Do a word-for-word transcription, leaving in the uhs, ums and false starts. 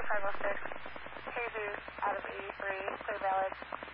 five oh six, Jesus out of eighty-three, clear valid.